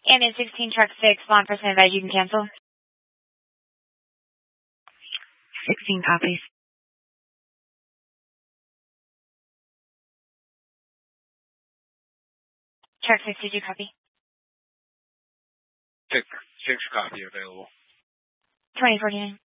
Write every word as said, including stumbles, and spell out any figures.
And in sixteen, truck six, law enforcement advise you can cancel. sixteen copies. Truck six, did you copy? Six, six copy available. twenty forty-nine.